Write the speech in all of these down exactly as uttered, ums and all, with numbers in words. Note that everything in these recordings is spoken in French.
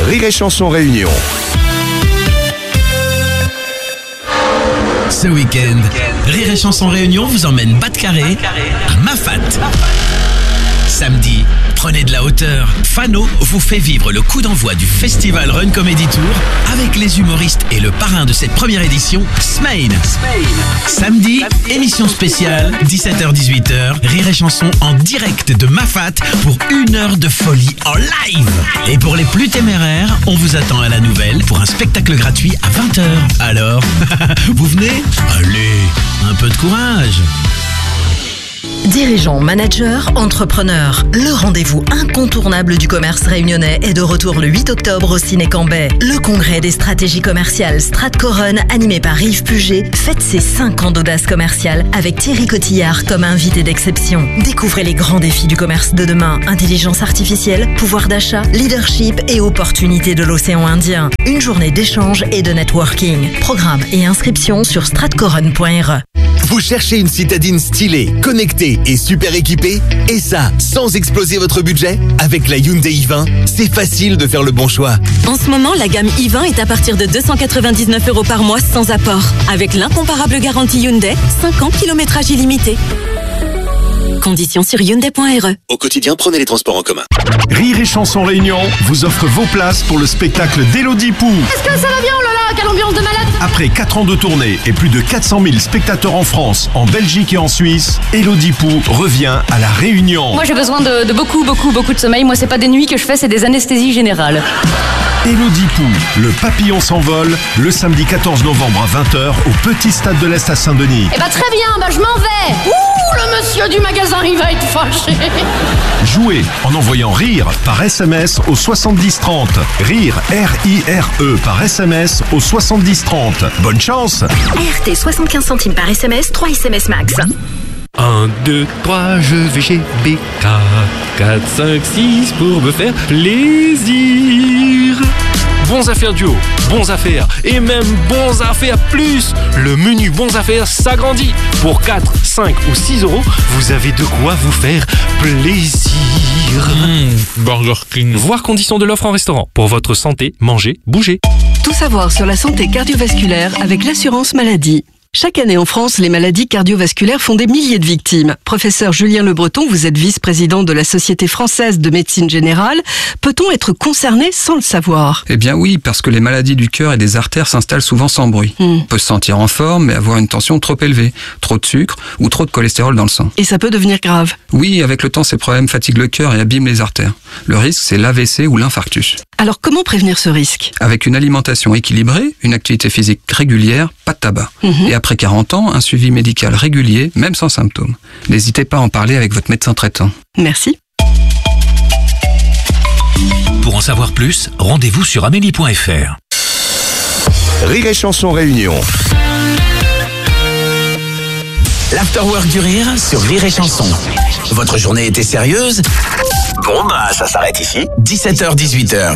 Rire et Chanson Réunion. Ce week-end, Rire et Chanson Réunion vous emmène bas de carré à Mafat. Samedi, prenez de la hauteur. Fano vous fait vivre le coup d'envoi du Festival Run Comedy Tour avec les humoristes et le parrain de cette première édition, Smain. Samedi, émission spéciale, dix-sept heures dix-huit heures, Rire et Chanson en direct de Mafat pour une heure de folie en live. Et pour les plus téméraires, on vous attend à la Nouvelle pour un spectacle gratuit à vingt heures. Alors, vous venez ? Allez, un peu de courage. Dirigeants, managers, entrepreneurs, le rendez-vous incontournable du commerce réunionnais est de retour le huit octobre au Ciné Cambay. Le congrès des stratégies commerciales Stratcoron, animé par Yves Puget, fête ses cinq ans d'audace commerciale avec Thierry Cotillard comme invité d'exception. Découvrez les grands défis du commerce de demain, intelligence artificielle, pouvoir d'achat, leadership et opportunités de l'océan Indien. Une journée d'échange et de networking. Programme et inscription sur stratcoron point r e. Vous cherchez une citadine stylée, connectée et super équipée? Et ça, sans exploser votre budget? Avec la Hyundai i vingt, c'est facile de faire le bon choix. En ce moment, la gamme i vingt est à partir de deux cent quatre-vingt-dix-neuf euros par mois sans apport. Avec l'incomparable garantie Hyundai, cinq ans kilométrage illimité. Conditions sur hyundai point r e. Au quotidien, prenez les transports en commun. Rire et Chanson Réunion vous offre vos places pour le spectacle d'Élodie Pou. Est-ce que ça va bien, oh là là, quelle ambiance de malade! Après quatre ans de tournée et plus de quatre cent mille spectateurs en France, en Belgique et en Suisse, Élodie Pou revient à La Réunion. Moi j'ai besoin de, de beaucoup, beaucoup, beaucoup de sommeil. Moi c'est pas des nuits que je fais, c'est des anesthésies générales. Élodie Pou, le papillon s'envole, le samedi quatorze novembre à vingt heures au Petit Stade de l'Est à Saint-Denis. Eh bah très bien, bah je m'en vais. Ouh, le monsieur du magasin il va être fâché. Jouez en envoyant RIRE par S M S au soixante-dix trente. RIRE, R I R E par S M S au soixante-dix trente. Bonne chance! R T soixante-quinze centimes par S M S, trois S M S max. un, deux, trois, je vais chez B K. quatre, cinq, six pour me faire plaisir. Bons affaires duo, bons affaires et même bons affaires plus. Le menu bons affaires s'agrandit. Pour quatre, cinq ou six euros, vous avez de quoi vous faire plaisir. Mmh, Burger King. Voir conditions de l'offre en restaurant. Pour votre santé, mangez, bougez. Tout savoir sur la santé cardiovasculaire avec l'assurance maladie. Chaque année en France, les maladies cardiovasculaires font des milliers de victimes. Professeur Julien Le Breton, vous êtes vice-président de la Société française de médecine générale. Peut-on être concerné sans le savoir? Eh bien oui, parce que les maladies du cœur et des artères s'installent souvent sans bruit. Hmm. On peut se sentir en forme, mais avoir une tension trop élevée, trop de sucre ou trop de cholestérol dans le sang. Et ça peut devenir grave? Oui, avec le temps, ces problèmes fatiguent le cœur et abîment les artères. Le risque, c'est l'A V C ou l'infarctus. Alors comment prévenir ce risque? Avec une alimentation équilibrée, une activité physique régulière, pas de tabac. Mmh. Et après quarante ans, un suivi médical régulier, même sans symptômes. N'hésitez pas à en parler avec votre médecin traitant. Merci. Pour en savoir plus, rendez-vous sur amélie point f r. Rire et Chanson Réunion. L'afterwork du rire sur Rire et Chanson. Votre journée était sérieuse? Bon bah ça s'arrête ici. dix-sept heures dix-huit heures.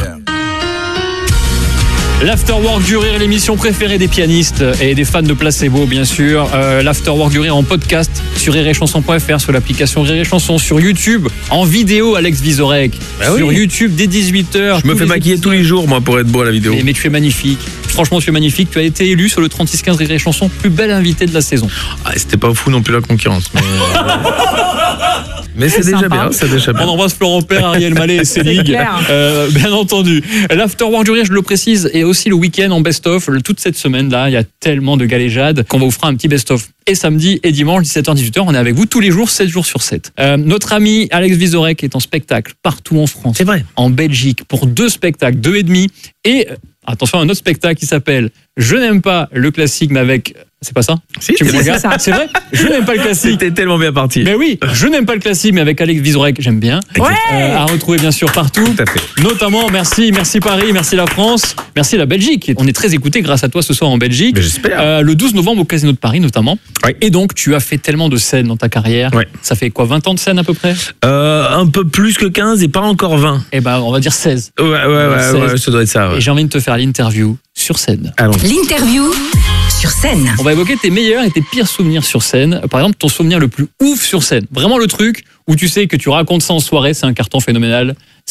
L'Afterwork du Rire, l'émission préférée des pianistes et des fans de placebo, bien sûr. Euh, L'Afterwork du Rire en podcast sur rire et chanson point f r, sur l'application Rire et Chanson, sur YouTube, en vidéo, Alex Vizorek. Bah sur oui. YouTube dès dix-huit heures. Je me fais maquiller épisodes. tous les jours, moi, pour être beau à la vidéo. Mais, mais tu es magnifique. Franchement, tu es magnifique. Tu as été élu sur le trente-six quinze Rire et Chanson, plus belle invitée de la saison. Ah, c'était pas fou non plus la concurrence. Mais, mais c'est, c'est déjà sympa. bien, c'est déjà bien. On embrasse Florent Père, Ariel Mallet et Célig. Euh, bien entendu. L'Afterwork du Rire, je le précise, et aussi le week-end en best-of. Toute cette semaine-là, il y a tellement de galéjades qu'on va vous faire un petit best-of. Et samedi et dimanche, dix-sept heures dix-huit heures, on est avec vous tous les jours, sept jours sur sept. Euh, notre ami Alex Vizorek est en spectacle partout en France. C'est vrai. En Belgique, pour deux spectacles, deux et demi. Et, attention, un autre spectacle qui s'appelle Je n'aime pas le classique, mais avec... C'est pas ça? Si, tu me c'est regardes. ça. C'est vrai? Je n'aime pas le classique. C'était tellement bien parti. Mais oui, je n'aime pas le classique, mais avec Alex Vizorek, j'aime bien. Ouais. Euh, à retrouver bien sûr partout. Tout à fait. Notamment, merci, merci Paris, merci la France, merci la Belgique. On est très écoutés grâce à toi ce soir en Belgique. Mais j'espère. Euh, le douze novembre au Casino de Paris notamment. Ouais. Et donc, tu as fait tellement de scènes dans ta carrière. Ouais. Ça fait quoi, vingt ans de scènes à peu près? Euh, un peu plus que quinze et pas encore vingt. Eh ben, on va dire seize. Ouais, ouais, ouais, ouais, ça doit être ça. Ouais. Et j'ai envie de te faire l'interview sur scène. Allons. L'interview sur scène. On va évoquer tes meilleurs et tes pires souvenirs sur scène. Par exemple, ton souvenir le plus ouf sur scène. Vraiment le truc où tu sais que tu racontes ça en soirée, c'est un carton phénoménal. C'est fou.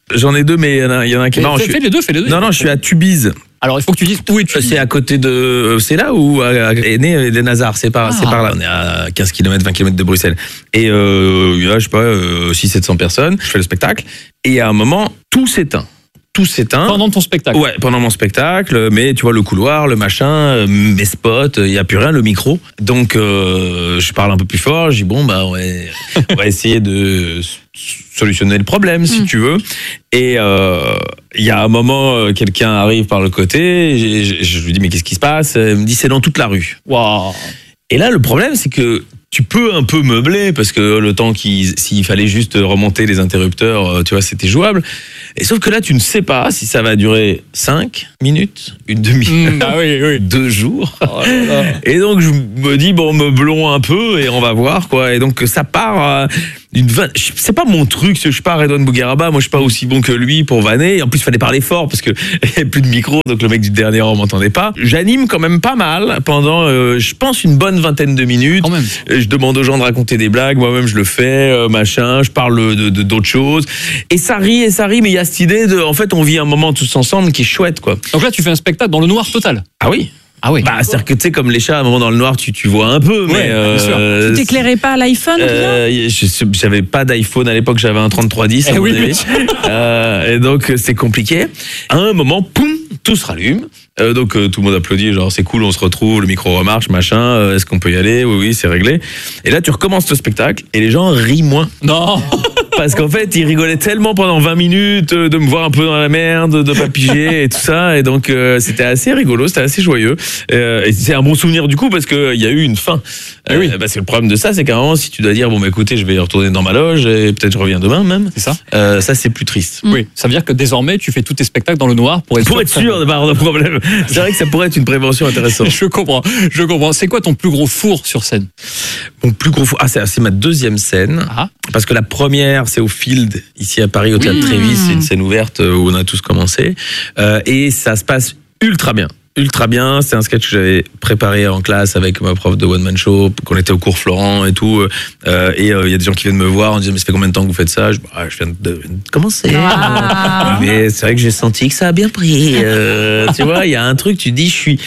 J'en ai deux, mais il y en a, il y en a un qui est marrant. Fais, fais les deux, fais les deux. Non, non, je suis à Tubize. Alors, il faut que tu dises où es-tu. C'est à côté de. C'est là où est né Eden Hazard. C'est par, ah. c'est par là. On est à quinze kilomètres, vingt kilomètres de Bruxelles. Et euh, il y a, je sais pas, euh, six cents à sept cents personnes. Je fais le spectacle. Et à un moment, tout s'éteint. Tout s'éteint. Pendant ton spectacle. Ouais, pendant mon spectacle. Mais tu vois, le couloir, le machin, mes spots, il n'y a plus rien, le micro. Donc, euh, je parle un peu plus fort. Je dis, bon, bah, ouais, on va essayer de solutionner le problème, si mmh. tu veux. Et il euh, y a un moment, quelqu'un arrive par le côté. Je, je lui dis, mais qu'est-ce qui se passe? Il me dit, c'est dans toute la rue. Waouh. Et là, le problème, c'est que tu peux un peu meubler parce que le temps qu'il, s'il fallait juste remonter les interrupteurs, tu vois, c'était jouable. Et sauf que là, tu ne sais pas si ça va durer cinq minutes, une demi-heure, mmh, ah oui, oui. deux jours. Oh là là. Et donc, je me dis, bon, meublons un peu et on va voir, quoi. Et donc, ça part d'une vanne. C'est pas mon truc, je suis pas Redouane Bougueraba, moi je suis pas aussi bon que lui pour vanner. Et en plus, il fallait parler fort parce que il y avait plus de micro, donc le mec du dernier rang m'entendait pas. J'anime quand même pas mal pendant, euh, je pense, une bonne vingtaine de minutes. Quand même. Je demande aux gens de raconter des blagues, moi-même je le fais, euh, machin, je parle de, de, d'autres choses. Et ça rit et ça rit, mais il y a cette idée de, en fait, on vit un moment tous ensemble qui est chouette, quoi. Donc là, tu fais un spectacle dans le noir total. Ah oui. Ah oui. Bah, c'est-à-dire que tu sais, comme les chats, à un moment dans le noir, tu, tu vois un peu, mais. Ouais, euh, tu t'éclairais pas à l'iPhone, euh, je, J'avais pas d'iPhone à l'époque, j'avais un trente-trois dix. Eh oui, euh, et donc, c'est compliqué. À un moment, poum, tout se rallume. Euh, donc, euh, tout le monde applaudit, genre, c'est cool, on se retrouve, le micro remarche, machin, euh, est-ce qu'on peut y aller? Oui, oui, c'est réglé. Et là, tu recommences le spectacle et les gens rient moins. Non. Parce qu'en fait, ils rigolaient tellement pendant vingt minutes de me voir un peu dans la merde, de pas piger et tout ça. Et donc, euh, c'était assez rigolo, c'était assez joyeux. Euh, et c'est un bon souvenir du coup parce qu'il y a eu une fin. Euh, oui. Parce que le problème de ça, c'est qu'à un moment, si tu dois dire, bon, bah écoutez, je vais retourner dans ma loge et peut-être je reviens demain même. C'est ça. Euh, ça, c'est plus triste. Oui. Ça veut dire que désormais, tu fais tous tes spectacles dans le noir pour être pour sûr, être sûr de pas avoir de problème. C'est vrai que ça pourrait être une prévention intéressante. Je comprends, je comprends. C'est quoi ton plus gros four sur scène? Mon plus gros four, ah, c'est, c'est ma deuxième scène. Ah. Parce que la première, c'est au Field, ici à Paris, au Théâtre Oui. Trévis. C'est une scène ouverte où on a tous commencé. Euh, et ça se passe ultra bien. Ultra bien, c'est un sketch que j'avais préparé en classe avec ma prof de one man show, qu'on était au cours Florent et tout. Euh, et il euh, y a des gens qui viennent me voir en disant mais ça fait combien de temps que vous faites ça? Je, bah, je viens de, de commencer. Ah. Mais c'est vrai que j'ai senti que ça a bien pris. Euh, tu vois, il y a un truc, tu dis je suis.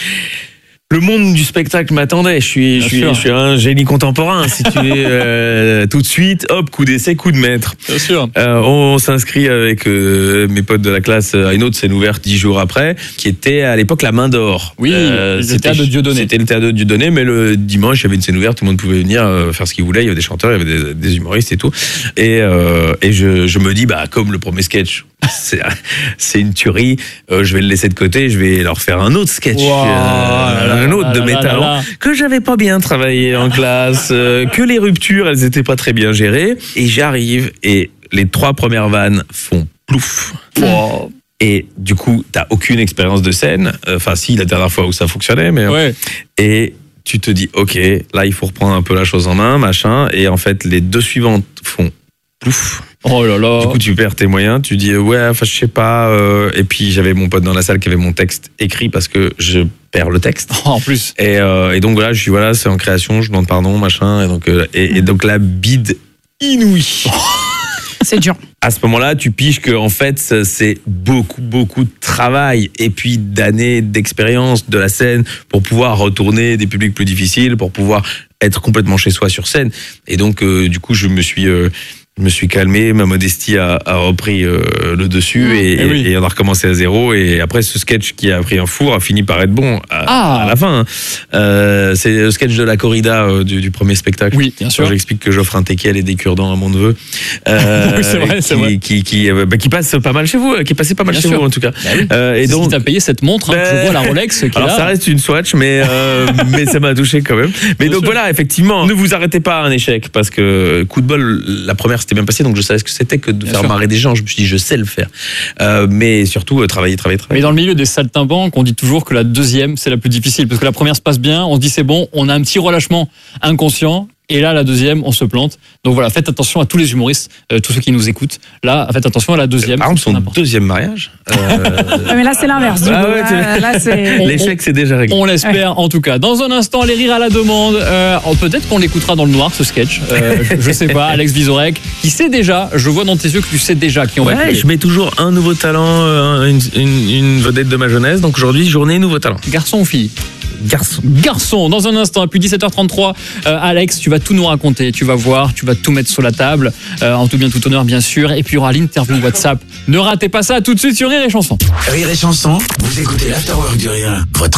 Le monde du spectacle m'attendait. Je suis, je suis, je suis un génie contemporain. Si tu es euh, tout de suite, hop, coup d'essai, coup de maître. Bien sûr. Euh, on, on s'inscrit avec euh, mes potes de la classe à une autre scène ouverte dix jours après, qui était à l'époque la Main d'Or. Oui, euh, le théâtre de Dieudonné. C'était le théâtre de Dieudonné, mais le dimanche, il y avait une scène ouverte, tout le monde pouvait venir euh, faire ce qu'il voulait. Il y avait des chanteurs, il y avait des, des humoristes et tout. Et, euh, et je, je me dis, bah, comme le premier sketch, c'est, c'est une tuerie. Euh, je vais le laisser de côté. Je vais leur faire un autre sketch, wow, euh, un autre de mes talents que j'avais pas bien travaillé en classe, euh, que les ruptures, elles étaient pas très bien gérées. Et j'arrive et les trois premières vannes font plouf. Wow. Et du coup, t'as aucune expérience de scène. Enfin, si, la dernière fois où ça fonctionnait, mais ouais. Et tu te dis, ok, là, il faut reprendre un peu la chose en main, machin. Et en fait, les deux suivantes font plouf. Oh là là. Du coup, tu perds tes moyens, tu dis ouais, enfin je sais pas. Euh, et puis j'avais mon pote dans la salle qui avait mon texte écrit parce que je perds le texte. Oh, en plus. Et, euh, et donc voilà, je suis voilà, c'est en création, je demande pardon, machin. Et donc euh, et, et donc la bide inouïe. C'est dur. À ce moment-là, tu piges que en fait, c'est beaucoup, beaucoup de travail et puis d'années d'expérience de la scène pour pouvoir retourner des publics plus difficiles, pour pouvoir être complètement chez soi sur scène. Et donc, euh, du coup, je me suis euh, je me suis calmé, ma modestie a, a repris euh, le dessus et, et, oui. et on a recommencé à zéro. Et après, ce sketch qui a pris un four a fini par être bon à, ah. à la fin. Hein. Euh, c'est le sketch de la corrida euh, du, du premier spectacle. Oui, bien sûr. J'explique que j'offre un teckel et des cure-dents à mon neveu. Euh, oui, c'est vrai, qui, c'est vrai. Qui, qui, euh, bah, qui passe pas mal chez vous, qui passait pas mal bien chez sûr. Vous en tout cas. Bah oui. euh, et donc, tu as payé cette montre, hein, bah, je vois la Rolex. Qui alors là. Ça reste une Swatch, mais euh, mais ça m'a touché quand même. Mais bien donc sûr. Voilà, effectivement, ne vous arrêtez pas à un échec parce que coup de bol, la première c'était bien passé, donc je savais que c'était que de bien faire sûr. Marrer des gens. Je me suis dit, je sais le faire. Euh, mais surtout, euh, travailler, travailler, travailler. Mais dans le milieu des saltimbanques, on dit toujours que la deuxième, c'est la plus difficile. Parce que la première se passe bien, on se dit c'est bon, on a un petit relâchement inconscient. Et là, la deuxième, on se plante. Donc voilà, faites attention à tous les humoristes, euh, tous ceux qui nous écoutent. Là, faites attention à la deuxième. Par exemple, son deuxième mariage. Euh... Ouais, mais là, c'est l'inverse. du Ah coup. ouais, Là, c'est- là, c'est- L'échec, c'est déjà réglé. On l'espère en tout cas. Dans un instant, les rires à la demande. Euh, oh, peut-être qu'on l'écoutera dans le noir, ce sketch. Euh, je, je sais pas, Alex Vizorek, qui sait déjà, je vois dans tes yeux que tu sais déjà qui on va Ouais, écouter. je mets toujours un nouveau talent, euh, une, une, une vedette de ma jeunesse. Donc aujourd'hui, journée nouveau talent. Garçon ou fille? Garçon. Garçon, dans un instant, puis dix-sept heures trente-trois, euh, Alex, tu vas tout nous raconter, tu vas voir, tu vas tout mettre sur la table, euh, en tout bien tout honneur bien sûr, et puis il y aura l'interview WhatsApp. Ne ratez pas ça, tout de suite sur Rire et Chanson. Rire et Chanson, vous écoutez l'Afterwork du Rire, votre